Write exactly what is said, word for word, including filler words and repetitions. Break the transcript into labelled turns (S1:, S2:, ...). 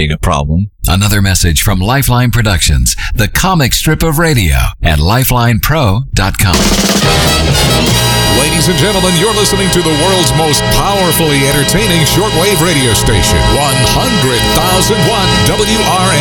S1: a problem.
S2: Another message from Lifeline Productions, the comic strip of radio at lifeline pro dot com.
S3: Ladies and gentlemen, you're listening to the world's most powerfully entertaining shortwave radio station, one hundred thousand one W R N.